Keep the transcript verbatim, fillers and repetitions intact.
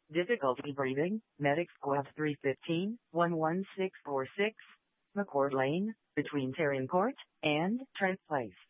Difficulty breathing, Medic Squad three fifteen, one one six four six, McCord Lane, between Terran Court and Trent Place.